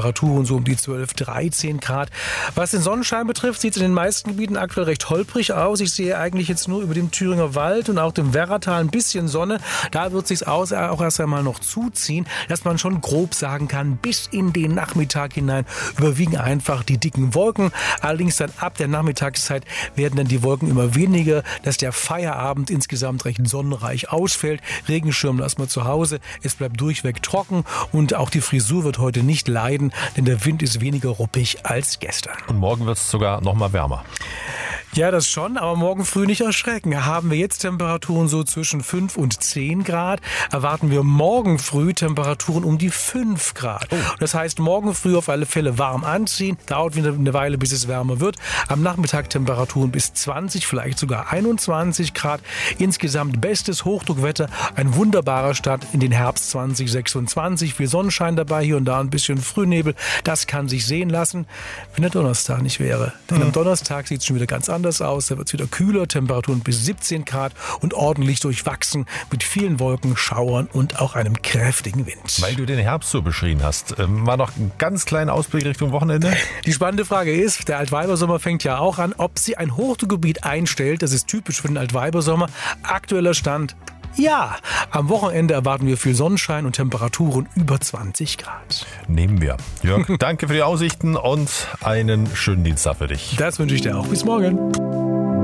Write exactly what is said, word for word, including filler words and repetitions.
Temperaturen so um die zwölf, dreizehn Grad. Was den Sonnenschein betrifft, sieht es in den meisten Gebieten aktuell recht holprig aus. Ich sehe eigentlich jetzt nur über dem Thüringer Wald und auch dem Werratal ein bisschen Sonne. Da wird es sich auch erst einmal noch zuziehen, dass man schon grob sagen kann, bis in den Nachmittag hinein überwiegen einfach die dicken Wolken. Allerdings dann ab der Nachmittagszeit werden dann die Wolken immer weniger, dass der Feierabend insgesamt recht sonnenreich ausfällt. Regenschirm lassen wir zu Hause. Es bleibt durchweg trocken und auch die Frisur wird heute nicht leiden, denn der Wind ist weniger ruppig als gestern. Und morgen wird es sogar noch mal wärmer. Ja, das schon, aber morgen früh nicht erschrecken. Haben wir jetzt Temperaturen so zwischen fünf und zehn Grad, erwarten wir morgen früh Temperaturen um die fünf Grad. Oh. Das heißt, morgen früh auf alle Fälle warm anziehen, dauert wieder eine Weile, bis es wärmer wird. Am Nachmittag Temperaturen bis zwanzig, vielleicht sogar einundzwanzig Grad. Insgesamt bestes Hochdruckwetter, ein wunderbarer Start in den Herbst zwanzig sechsundzwanzig. Viel Sonnenschein dabei, hier und da ein bisschen Frühnebel. Das kann sich sehen lassen, wenn der Donnerstag nicht wäre. Denn am Donnerstag sieht es schon wieder ganz anders aus. Da wird es wieder kühler, Temperaturen bis siebzehn Grad und ordentlich durchwachsen mit vielen Wolken, Schauern und auch einem kräftigen Wind. Weil du den Herbst so beschrieben hast, war noch ein ganz kleiner Ausblick Richtung Wochenende? Die spannende Frage ist, der Altweibersommer fängt ja auch an, ob sie ein Hochdruckgebiet einstellt. Das ist typisch für den Altweibersommer. Aktueller Stand: ja, am Wochenende erwarten wir viel Sonnenschein und Temperaturen über zwanzig Grad. Nehmen wir. Jörg, danke für die Aussichten und einen schönen Dienstag für dich. Das wünsche ich dir auch. Bis morgen.